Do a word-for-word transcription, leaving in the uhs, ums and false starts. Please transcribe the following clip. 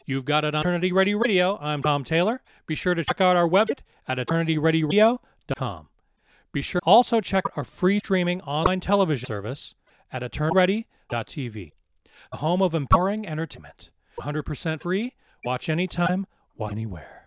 You've got it on Eternity Ready Radio. I'm Tom Taylor. Be sure to check out our website at eternity ready radio dot com. Be sure to also check our free streaming online television service at eternity ready dot t v, the home of empowering entertainment. one hundred percent free. Watch anytime, watch anywhere.